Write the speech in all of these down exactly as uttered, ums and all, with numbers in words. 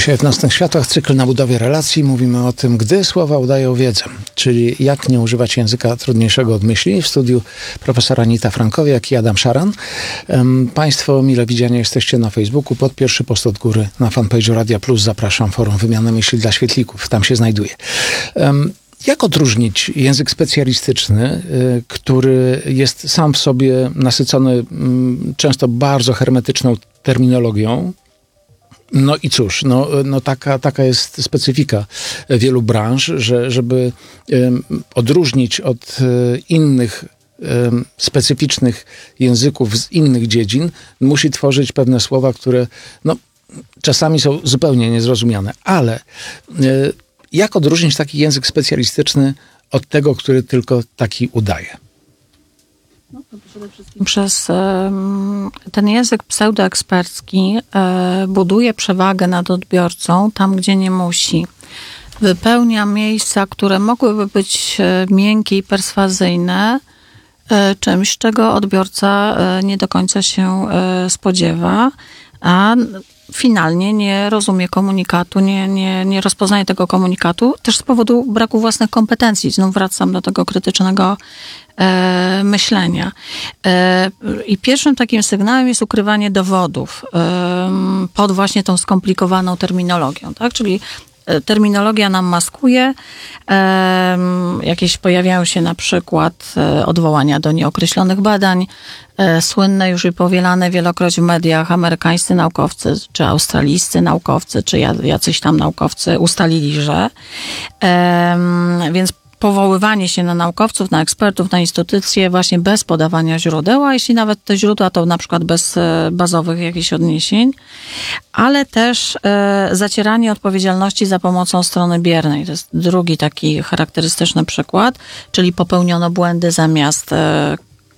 Dzisiaj w Nocnych Światłach cykl na budowie relacji. Mówimy o tym, gdy słowa udają wiedzę, czyli jak nie używać języka trudniejszego od myśli. W studiu profesor Anita Frankowiak i Adam Szaran. Um, państwo mile widziani jesteście na Facebooku. Pod pierwszy post od góry na fanpage'u Radia Plus zapraszam. Forum Wymiany Myśli dla Świetlików. Tam się znajduje. Um, Jak odróżnić język specjalistyczny, y, który jest sam w sobie nasycony y, często bardzo hermetyczną terminologią? No i cóż, no, no taka, taka jest specyfika wielu branż, że żeby y, odróżnić od y, innych y, specyficznych języków z innych dziedzin, musi tworzyć pewne słowa, które no, czasami są zupełnie niezrozumiane. Ale y, jak odróżnić taki język specjalistyczny od tego, który tylko taki udaje? No, to przede wszystkim przez um, ten język pseudoekspercki e, buduje przewagę nad odbiorcą tam, gdzie nie musi. Wypełnia miejsca, które mogłyby być e, miękkie i perswazyjne, e, czymś, czego odbiorca e, nie do końca się e, spodziewa, a finalnie nie rozumie komunikatu, nie, nie, nie rozpoznaje tego komunikatu, też z powodu braku własnych kompetencji. Znów wracam do tego krytycznego e, myślenia. E, I pierwszym takim sygnałem jest ukrywanie dowodów e, pod właśnie tą skomplikowaną terminologią, tak? Czyli terminologia nam maskuje, e, jakieś pojawiają się na przykład e, odwołania do nieokreślonych badań, e, słynne już i powielane wielokroć w mediach amerykańscy naukowcy, czy australijscy naukowcy, czy jacyś tam naukowcy ustalili, że. E, więc powoływanie się na naukowców, na ekspertów, na instytucje właśnie bez podawania źródeł, a jeśli nawet te źródła, to na przykład bez bazowych jakichś odniesień, ale też e, zacieranie odpowiedzialności za pomocą strony biernej. To jest drugi taki charakterystyczny przykład, czyli popełniono błędy zamiast e,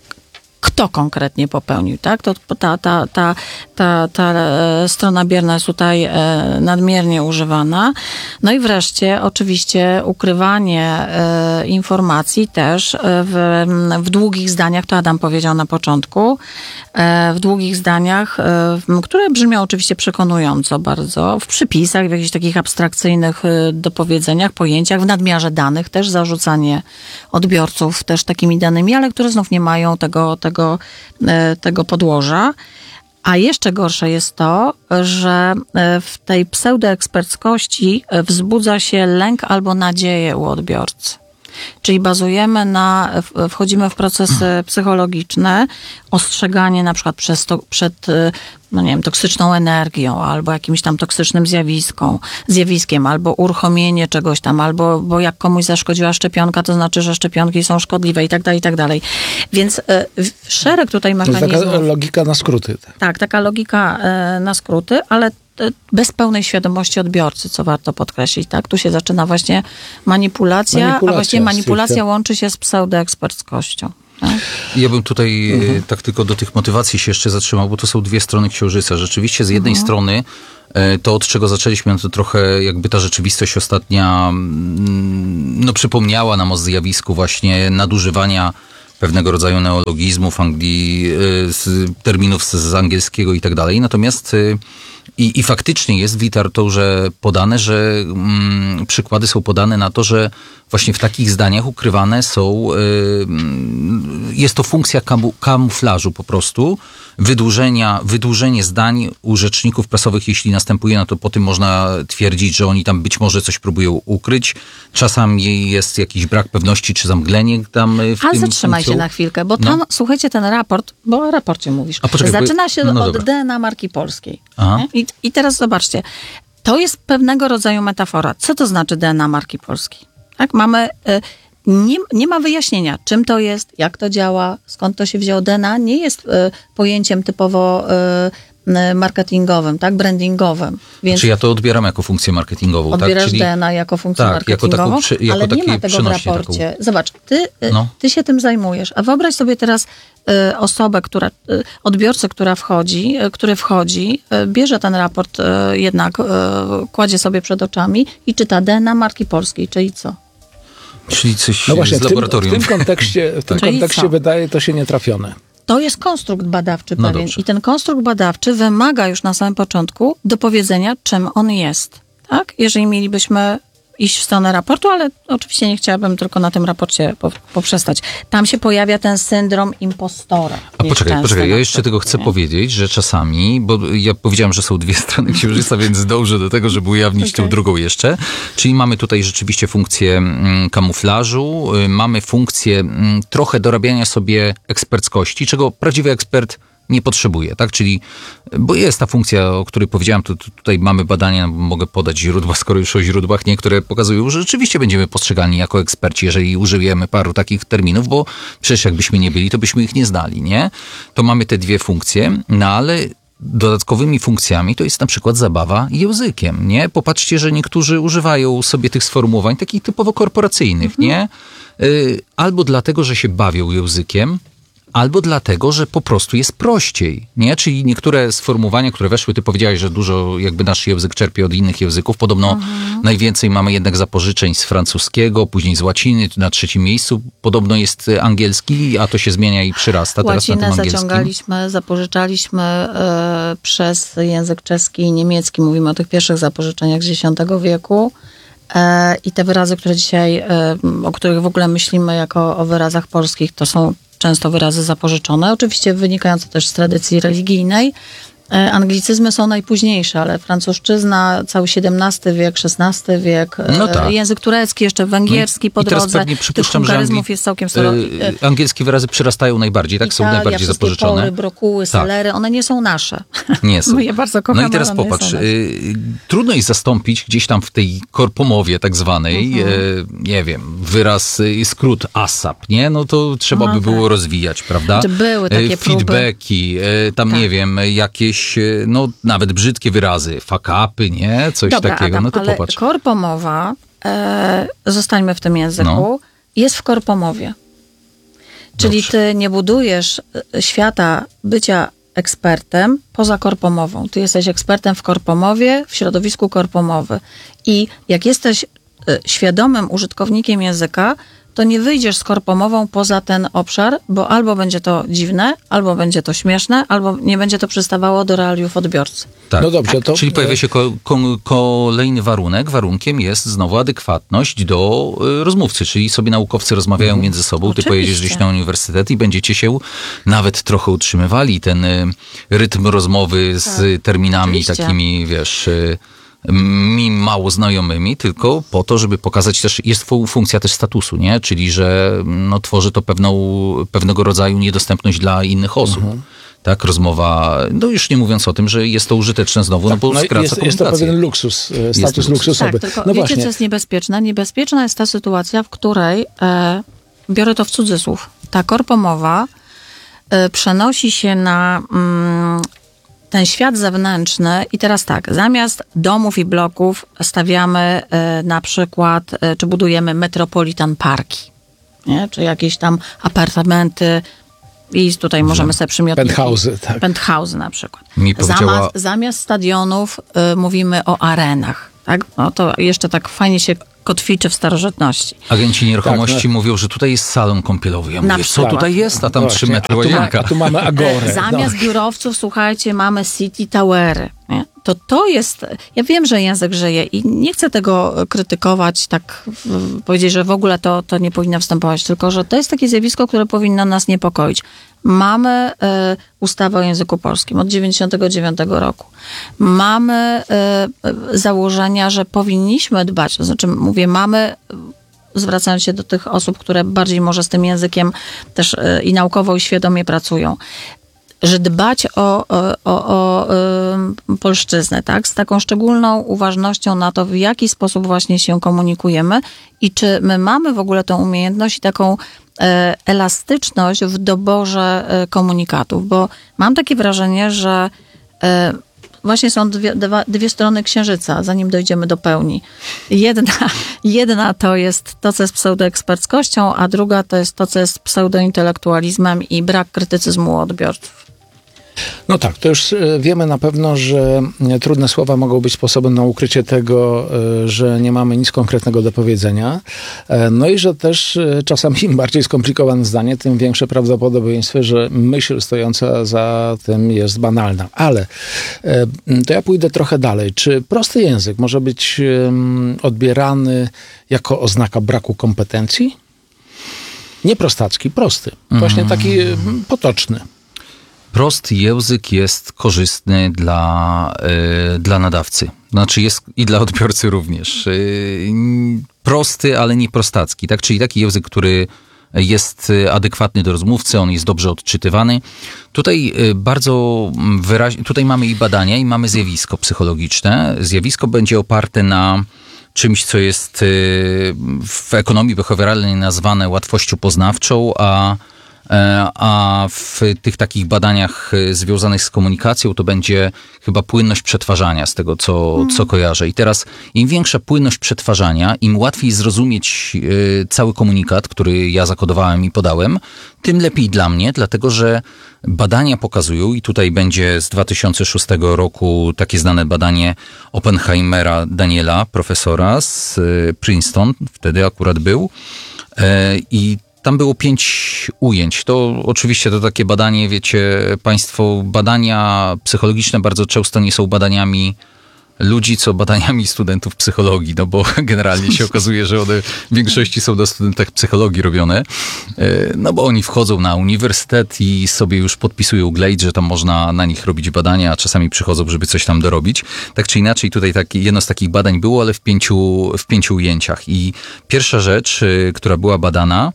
kto konkretnie popełnił, tak? To ta, ta, ta, ta, ta strona bierna jest tutaj nadmiernie używana. No i wreszcie oczywiście ukrywanie informacji też w, w długich zdaniach, to Adam powiedział na początku, w długich zdaniach, które brzmią oczywiście przekonująco bardzo, w przypisach, w jakichś takich abstrakcyjnych dopowiedzeniach, pojęciach, w nadmiarze danych też, zarzucanie odbiorców też takimi danymi, ale które znów nie mają tego, tego, tego podłoża. A jeszcze gorsze jest to, że w tej pseudoeksperckości wzbudza się lęk albo nadzieję u odbiorcy. Czyli bazujemy na, wchodzimy w procesy psychologiczne, ostrzeganie na przykład przez to, przed, no nie wiem, toksyczną energią, albo jakimś tam toksycznym zjawiską, zjawiskiem, albo uruchomienie czegoś tam, albo bo jak komuś zaszkodziła szczepionka, to znaczy, że szczepionki są szkodliwe i tak dalej, i tak dalej. Więc y, szereg tutaj mechanizmów. To jest taka logika na skróty. Tak, taka logika y, na skróty, ale bez pełnej świadomości odbiorcy, co warto podkreślić, tak? Tu się zaczyna właśnie manipulacja, manipulacja a właściwie manipulacja stricte łączy się z pseudoeksperckością. Tak? Ja bym tutaj mhm. tak tylko do tych motywacji się jeszcze zatrzymał, bo to są dwie strony księżyca. Rzeczywiście z jednej mhm. strony to, od czego zaczęliśmy, no to trochę jakby ta rzeczywistość ostatnia no, przypomniała nam o zjawisku właśnie nadużywania pewnego rodzaju neologizmów, Anglii, z terminów z, z angielskiego i tak dalej. Natomiast i, i faktycznie jest w literaturze podane, że mm, przykłady są podane na to, że właśnie w takich zdaniach ukrywane są, y, jest to funkcja kamu, kamuflażu po prostu, wydłużenia, wydłużenie zdań u rzeczników prasowych, jeśli następuje, no to po tym można twierdzić, że oni tam być może coś próbują ukryć. Czasami jest jakiś brak pewności, czy zamglenie tam w Ale tym zatrzymaj funkcją. się na chwilkę, bo tam, no. słuchajcie, ten raport, bo o raporcie mówisz, A poczekaj, zaczyna bo, się no od dobra. D N A marki polskiej. I, I teraz zobaczcie, to jest pewnego rodzaju metafora. Co to znaczy D N A marki polskiej? Tak, mamy... Y, Nie, nie ma wyjaśnienia, czym to jest, jak to działa, skąd to się wzięło. D N A nie jest y, pojęciem typowo y, marketingowym, tak, brandingowym. Więc Czy ja to odbieram jako funkcję marketingową, odbierasz tak? Czyli... D N A jako funkcję tak, marketingową, jako taką przy, jako ale nie ma tego w raporcie. Taką... Zobacz, ty, no. ty się tym zajmujesz, a wyobraź sobie teraz y, osobę, która, y, odbiorcę, która wchodzi, y, który wchodzi, y, bierze ten raport y, jednak, y, kładzie sobie przed oczami i czyta D N A marki polskiej, czyli co? Czyli coś no właśnie, z laboratorium. W tym, w tym kontekście, w tym Czyli kontekście co? wydaje to się nietrafione. to jest konstrukt badawczy No pewien. dobrze. I ten konstrukt badawczy wymaga już na samym początku dopowiedzenia, czym on jest. Tak? Jeżeli mielibyśmy iść w stronę raportu, ale oczywiście nie chciałabym tylko na tym raporcie po, poprzestać. Tam się pojawia ten syndrom impostora. A Jest poczekaj, często poczekaj, na ja jeszcze przykład, tego chcę nie? powiedzieć, że czasami, bo ja powiedziałem, że są dwie strony księżyca, więc dążę do tego, żeby ujawnić Okay. tą drugą jeszcze. Czyli mamy tutaj rzeczywiście funkcję mm, kamuflażu, y, mamy funkcję mm, trochę dorabiania sobie eksperckości, czego prawdziwy ekspert nie potrzebuje, tak? Czyli, bo jest ta funkcja, o której powiedziałem, to, to tutaj mamy badania, mogę podać źródła, skoro już o źródłach, nie, które pokazują, że rzeczywiście będziemy postrzegani jako eksperci, jeżeli użyjemy paru takich terminów, bo przecież jakbyśmy nie byli, to byśmy ich nie znali, nie? To mamy te dwie funkcje, no ale dodatkowymi funkcjami to jest na przykład zabawa językiem, nie? Popatrzcie, że niektórzy używają sobie tych sformułowań takich typowo korporacyjnych, mhm. nie? Y, albo dlatego, że się bawią językiem, albo dlatego, że po prostu jest prościej, nie? Czyli niektóre sformułowania, które weszły, ty powiedziałeś, że dużo jakby nasz język czerpie od innych języków. Podobno mhm. najwięcej mamy jednak zapożyczeń z francuskiego, później z łaciny, na trzecim miejscu. Podobno jest angielski, a to się zmienia i przyrasta teraz Łacinę na tym angielskim. zaciągaliśmy, zapożyczaliśmy y, przez język czeski i niemiecki. Mówimy o tych pierwszych zapożyczeniach z dziesiątego wieku. E, I te wyrazy, które dzisiaj, e, o których w ogóle myślimy jako o wyrazach polskich, to są często wyrazy zapożyczone, oczywiście wynikające też z tradycji religijnej. E, anglicyzmy są najpóźniejsze, ale francuszczyzna, cały siedemnasty wiek, szesnasty wiek, No tak. e, język turecki, jeszcze węgierski po I teraz drodze. pewnie Tych przypuszczam, że hungaryzmów angli- jest całkiem sporo. y, angielskie wyrazy przyrastają najbardziej, tak? Są Italia, najbardziej wszystkie zapożyczone. pory, brokuły, Tak. selery, one nie są nasze. Nie są. My je bardzo kochamy, No i teraz ale one nie popatrz, są nasze. y, trudno jest zastąpić gdzieś tam w tej korpomowie tak zwanej, Mhm. y, nie wiem, wyraz, y, skrót ASAP, nie? No to trzeba No by było tak. rozwijać, prawda? Czy były takie Y, Feedbacki, y, tam Tak. nie wiem, jakieś, y, no nawet brzydkie wyrazy, fuck-upy, nie? Coś Dobra, takiego, Adam, no to ale popatrz. korpomowa, e, zostańmy w tym języku, No. jest w korpomowie. Czyli Dobrze. ty nie budujesz e, świata bycia ekspertem poza korpomową. Ty jesteś ekspertem w korpomowie, w środowisku korpomowy. I jak jesteś e, świadomym użytkownikiem języka, to nie wyjdziesz z korpomową poza ten obszar, bo albo będzie to dziwne, albo będzie to śmieszne, albo nie będzie to przystawało do realiów odbiorcy. Tak. No dobrze, to- Czyli pojawia się ko- ko- kolejny warunek. Warunkiem jest znowu adekwatność do y, rozmówcy, czyli sobie naukowcy rozmawiają Mhm. między sobą. Ty Oczywiście. pojedziesz gdzieś na uniwersytet i będziecie się nawet trochę utrzymywali. Ten y, rytm rozmowy z Tak. terminami Oczywiście. takimi, wiesz... Y, mi mało znajomymi, tylko po to, żeby pokazać też, jest fu- funkcja też statusu, nie? Czyli, że no, tworzy to pewną, pewnego rodzaju niedostępność dla innych osób. Tak, rozmowa, no już nie mówiąc o tym, że jest to użyteczne znowu, no bo No, skraca jest, jest to komunikację. pewien luksus, e, status luksus. luksusowy. Tak, tylko no wiecie, właśnie. co jest niebezpieczne? Niebezpieczna jest ta sytuacja, w której, e, biorę to w cudzysłów, ta korpomowa e, przenosi się na mm, ten świat zewnętrzny i teraz tak, zamiast domów i bloków stawiamy e, na przykład, e, czy budujemy metropolitan parki, nie? Czy jakieś tam apartamenty i tutaj możemy sobie przymiotniki. Penthouse'y, tak. Penthouse'y na przykład. Mi powiedziała- Zamiast, zamiast stadionów y, mówimy o arenach. Tak? No to jeszcze tak fajnie się kotwiczy w starożytności. Agenci nieruchomości Tak, no. mówią, że tutaj jest salon kąpielowy. Ja Na mówię, co przykład. tutaj jest? A tam Właśnie, trzy metry a tu, ma, łazienka. a tu mamy agorę. Zamiast no. biurowców, słuchajcie, mamy city towery. Nie? To to jest... Ja wiem, że język żyje i nie chcę tego krytykować, tak w- powiedzieć, że w ogóle to, to nie powinno występować, tylko że to jest takie zjawisko, które powinno nas niepokoić. Mamy e, ustawę o języku polskim od dziewięćdziesiątego dziewiątego roku. Mamy e, e, założenia, że powinniśmy dbać, to znaczy mówię, mamy... zwracając się do tych osób, które bardziej może z tym językiem też e, i naukowo i świadomie pracują, że dbać o, o, o, o y, polszczyznę, tak? Z taką szczególną uważnością na to, w jaki sposób właśnie się komunikujemy i czy my mamy w ogóle tą umiejętność i taką e, elastyczność w doborze e, komunikatów, bo mam takie wrażenie, że e, właśnie są dwie, dwa, dwie strony księżyca, zanim dojdziemy do pełni. Jedna, jedna to jest to, co jest pseudoeksperckością, a druga to jest to, co jest pseudointelektualizmem i brak krytycyzmu u odbiorców. No tak, to już wiemy na pewno, że trudne słowa mogą być sposobem na ukrycie tego, że nie mamy nic konkretnego do powiedzenia. No i że też czasami im bardziej skomplikowane zdanie, tym większe prawdopodobieństwo, że myśl stojąca za tym jest banalna. Ale to ja pójdę trochę dalej. Czy prosty język może być odbierany jako oznaka braku kompetencji? Nie prostacki, prosty. Właśnie taki potoczny. Prosty język jest korzystny dla, y, dla nadawcy. Znaczy jest i dla odbiorcy również. Y, prosty, ale nie prostacki. Tak? Czyli taki język, który jest adekwatny do rozmówcy, on jest dobrze odczytywany. Tutaj bardzo wyraźnie, tutaj mamy i badania, i mamy zjawisko psychologiczne. Zjawisko będzie oparte na czymś, co jest w ekonomii behawioralnej nazwane łatwością poznawczą, a a w tych takich badaniach związanych z komunikacją to będzie chyba płynność przetwarzania, z tego co, mm. co kojarzę. I teraz im większa płynność przetwarzania, im łatwiej zrozumieć cały komunikat, który ja zakodowałem i podałem, tym lepiej dla mnie, dlatego że badania pokazują, i tutaj będzie z dwa tysiące szóstego roku takie znane badanie Oppenheimera Daniela, profesora z Princeton, wtedy akurat był, i tam było pięć ujęć. To oczywiście to takie badanie, wiecie państwo, badania psychologiczne bardzo często nie są badaniami ludzi, co badaniami studentów psychologii, no bo generalnie się okazuje, że one w większości są na studentach psychologii robione, no bo oni wchodzą na uniwersytet i sobie już podpisują glejt, że tam można na nich robić badania, a czasami przychodzą, żeby coś tam dorobić. Tak czy inaczej, tutaj taki, jedno z takich badań było, ale w pięciu, w pięciu ujęciach. I pierwsza rzecz, która była badana,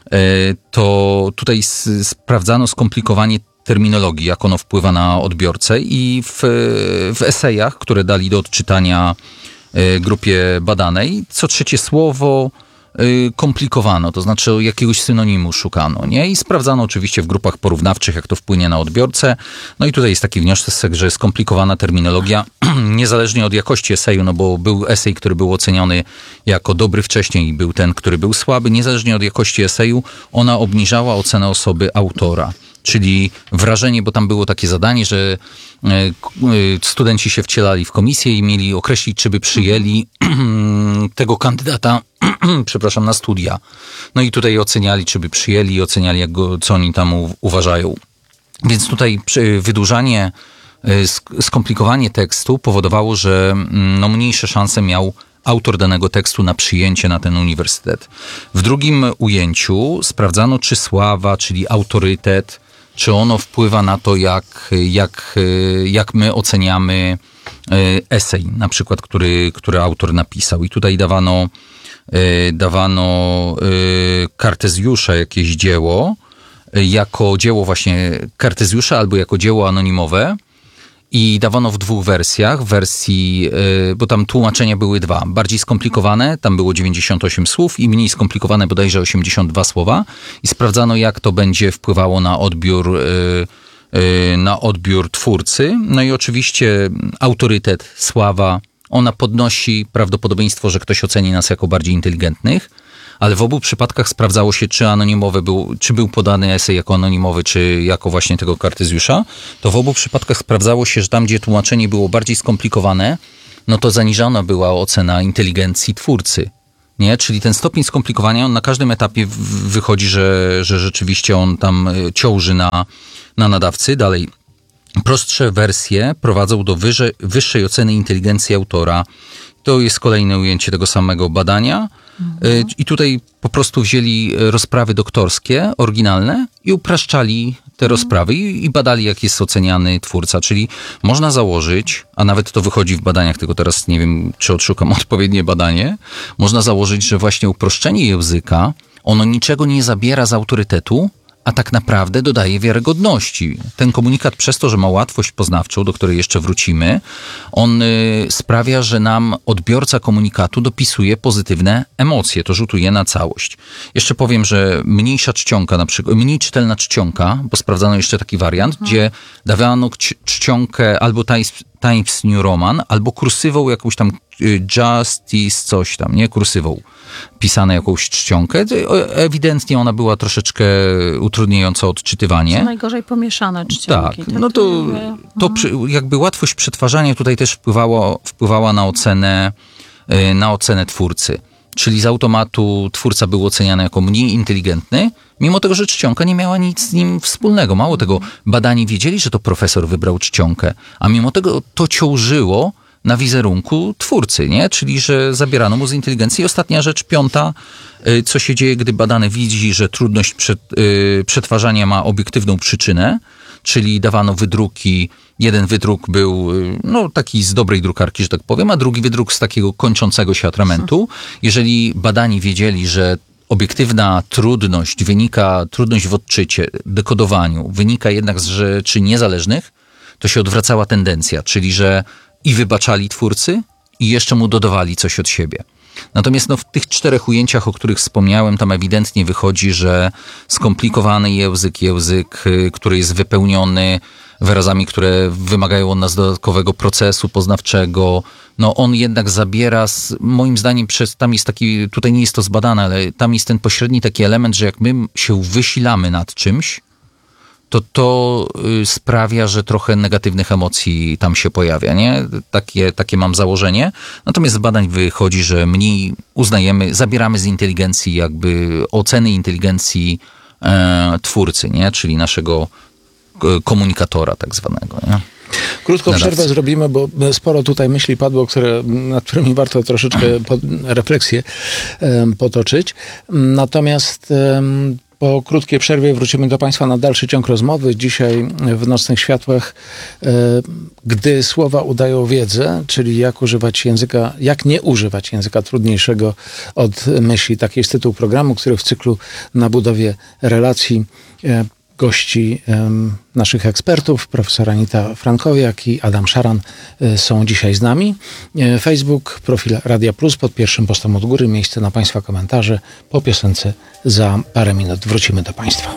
to tutaj sprawdzano skomplikowanie terminologii, jak ono wpływa na odbiorcę, i w, w esejach, które dali do odczytania grupie badanej, co trzecie słowo komplikowano, to znaczy jakiegoś synonimu szukano, nie? I sprawdzano oczywiście w grupach porównawczych, jak to wpłynie na odbiorcę. No i tutaj jest taki wniosek, że skomplikowana terminologia, niezależnie od jakości eseju, no bo był esej, który był oceniony jako dobry wcześniej, i był ten, który był słaby, niezależnie od jakości eseju, ona obniżała ocenę osoby autora. Czyli wrażenie, bo tam było takie zadanie, że studenci się wcielali w komisję i mieli określić, czy by przyjęli tego kandydata, przepraszam, na studia. No i tutaj oceniali, czy by przyjęli, oceniali, jak go, co oni tam u, uważają. Więc tutaj wydłużanie, skomplikowanie tekstu powodowało, że no, mniejsze szanse miał autor danego tekstu na przyjęcie na ten uniwersytet. W drugim ujęciu sprawdzano, czy sława, czyli autorytet, czy ono wpływa na to, jak, jak, jak my oceniamy esej, na przykład, który, który autor napisał. I tutaj dawano, dawano Kartezjusza jakieś dzieło, jako dzieło właśnie Kartezjusza albo jako dzieło anonimowe. I dawano w dwóch wersjach, wersji, bo tam tłumaczenia były dwa. Bardziej skomplikowane, tam było dziewięćdziesiąt osiem słów, i mniej skomplikowane bodajże osiemdziesiąt dwa słowa. I sprawdzano, jak to będzie wpływało na odbiór, na odbiór twórcy. No i oczywiście autorytet, sława, ona podnosi prawdopodobieństwo, że ktoś oceni nas jako bardziej inteligentnych. Ale w obu przypadkach sprawdzało się, czy anonimowy był, czy był podany esej jako anonimowy, czy jako właśnie tego Kartezjusza. To w obu przypadkach sprawdzało się, że tam, gdzie tłumaczenie było bardziej skomplikowane, no to zaniżana była ocena inteligencji twórcy. Nie? Czyli ten stopień skomplikowania, on na każdym etapie wychodzi, że, że rzeczywiście on tam ciąży na, na nadawcy. Dalej, prostsze wersje prowadzą do wyżej, wyższej oceny inteligencji autora. To jest kolejne ujęcie tego samego badania. Mhm. I tutaj po prostu wzięli rozprawy doktorskie, oryginalne, i upraszczali te rozprawy i, i badali, jak jest oceniany twórca. Czyli można założyć, a nawet to wychodzi w badaniach, tylko teraz nie wiem, czy odszukam odpowiednie badanie, można założyć, że właśnie uproszczenie języka, ono niczego nie zabiera z autorytetu, a tak naprawdę dodaje wiarygodności. Ten komunikat, przez to, że ma łatwość poznawczą, do której jeszcze wrócimy, on y, sprawia, że nam odbiorca komunikatu dopisuje pozytywne emocje. To rzutuje na całość. Jeszcze powiem, że mniejsza czcionka, na przykład, mniej czytelna czcionka, bo sprawdzano jeszcze taki wariant, mhm. gdzie dawano czcionkę, albo ta jest Times New Roman albo kursywą jakąś tam Justice coś tam, nie? Kursywą pisane jakąś czcionkę. Ewidentnie ona była troszeczkę utrudniająca odczytywanie. Co najgorzej pomieszane czcionki. Tak, no to, to przy, jakby łatwość przetwarzania tutaj też wpływało, wpływała na ocenę, na ocenę twórcy. Czyli z automatu twórca był oceniany jako mniej inteligentny, mimo tego, że czcionka nie miała nic z nim wspólnego. Mało tego, badani wiedzieli, że to profesor wybrał czcionkę, a mimo tego to ciążyło na wizerunku twórcy, nie? Czyli że zabierano mu z inteligencji. I ostatnia rzecz, piąta, co się dzieje, gdy badany widzi, że trudność przed, yy, przetwarzania ma obiektywną przyczynę, czyli dawano wydruki, jeden wydruk był no, taki z dobrej drukarki, że tak powiem, a drugi wydruk z takiego kończącego się atramentu. Jeżeli badani wiedzieli, że obiektywna trudność wynika, trudność w odczycie, dekodowaniu, wynika jednak z rzeczy niezależnych, to się odwracała tendencja, czyli że i wybaczali twórcy i jeszcze mu dodawali coś od siebie. Natomiast no, w tych czterech ujęciach, o których wspomniałem, tam ewidentnie wychodzi, że skomplikowany język, język, który jest wypełniony wyrazami, które wymagają od nas dodatkowego procesu poznawczego, no on jednak zabiera, z, moim zdaniem, przez, tam jest taki, tutaj nie jest to zbadane, ale tam jest ten pośredni taki element, że jak my się wysilamy nad czymś, to to sprawia, że trochę negatywnych emocji tam się pojawia, nie? Takie, takie mam założenie. Natomiast z badań wychodzi, że mniej uznajemy, zabieramy z inteligencji jakby oceny inteligencji e, twórcy, nie? Czyli naszego komunikatora tak zwanego, nie? Krótką Nadawcy. przerwę zrobimy, bo sporo tutaj myśli padło, które, nad którymi warto troszeczkę pod, refleksję um, potoczyć. Natomiast um, po krótkiej przerwie wrócimy do Państwa na dalszy ciąg rozmowy. Dzisiaj w Nocnych Światłach, e, gdy słowa udają wiedzę, czyli jak używać języka, jak nie używać języka trudniejszego od myśli. Taki jest tytuł programu, który w cyklu na budowie relacji e, gości um, naszych ekspertów, profesor Anita Frankowiak i Adam Szaran y, są dzisiaj z nami. Y, Facebook, profil Radia Plus, pod pierwszym postem od góry, miejsce na Państwa komentarze. Po piosence za parę minut wrócimy do Państwa.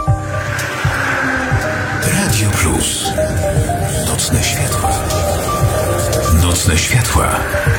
Radio Plus. Nocne światła. Nocne światła.